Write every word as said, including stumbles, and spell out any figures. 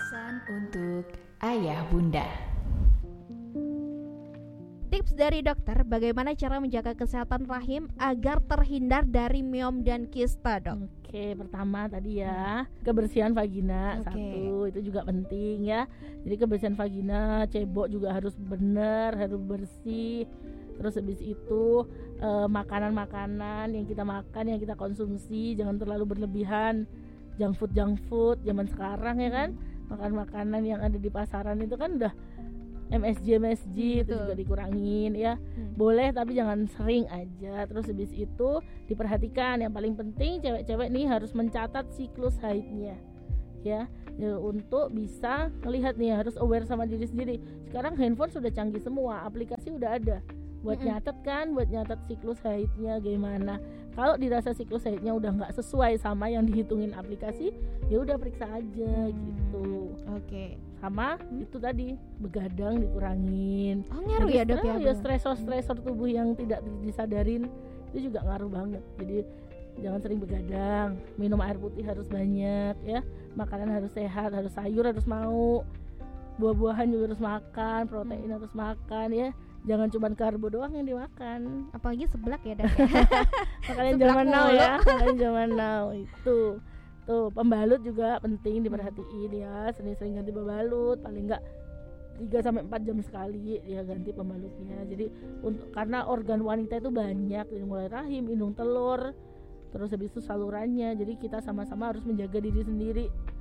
Pesan untuk ayah bunda. Tips dari dokter, bagaimana cara menjaga kesehatan rahim agar terhindar dari miom dan kista, dok? Oke, pertama tadi ya, kebersihan vagina. Oke. Satu, itu juga penting ya. Jadi kebersihan vagina, cebok juga harus benar, harus bersih. Terus habis itu eh, makanan-makanan yang kita makan, yang kita konsumsi jangan terlalu berlebihan. Junk food, junk food zaman sekarang ya kan. Makan makanan yang ada di pasaran itu kan udah M S G M S G itu Betul. juga dikurangin ya. Hmm. Boleh tapi jangan sering aja. Terus habis itu diperhatikan, yang paling penting cewek-cewek nih harus mencatat siklus haidnya ya, ya untuk bisa melihat nih, harus aware sama diri sendiri. Sekarang handphone sudah canggih semua, aplikasi udah ada buat Mm-mm. nyatet kan, buat nyatet siklus haidnya gimana. Kalau dirasa siklus haidnya udah nggak sesuai sama yang dihitungin aplikasi, ya udah periksa aja gitu. Oke. Sama itu tadi, begadang dikurangin. Oh, ngaruh ya, dok, ya? ya Benar. stresor-stresor tubuh yang tidak disadarin itu juga ngaruh banget. Jadi jangan sering begadang, minum air putih harus banyak ya, makanan harus sehat, harus sayur harus mau, buah-buahan juga harus makan, protein harus makan ya. Jangan cuma karbo doang yang dimakan. Apalagi seblak ya, dok? Makanan Seblak zaman now mulu. ya, makanan zaman now itu. Tuh, pembalut juga penting diperhatiin ya, sering-sering ganti pembalut, paling enggak tiga sampai empat jam sekali ya ganti pembalutnya. Jadi untuk karena organ wanita itu banyak, dari mulai rahim, indung telur, terus habis itu salurannya. Jadi kita sama-sama harus menjaga diri sendiri